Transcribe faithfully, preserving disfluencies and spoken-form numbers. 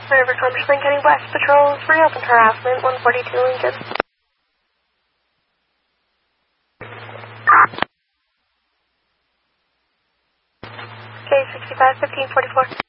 River Cumberland County West Patrols reopened harassment, one forty-two Lincoln. K sixty-five fifteen forty-four.